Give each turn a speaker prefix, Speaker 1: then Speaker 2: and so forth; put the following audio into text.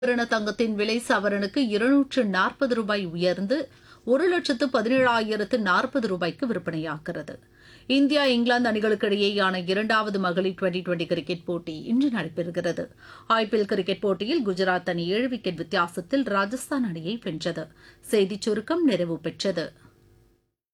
Speaker 1: ஆபரண தங்கத்தின் விலை சவரனுக்கு 240 ரூபாய் உயர்ந்து 1,17,040 விற்பனையாகிறது. இந்தியா இங்கிலாந்து அணிகளுக்கு இடையேயான இரண்டாவது மகளிர் டுவெண்டி கிரிக்கெட் போட்டி இன்று நடைபெறுகிறது. ஐபிஎல் கிரிக்கெட் போட்டியில் குஜராத் அணி 7 விக்கெட் வித்தியாசத்தில் ராஜஸ்தான் அணியை வென்றது. செய்திச் சுருக்கம் நிறைவு பெற்றது.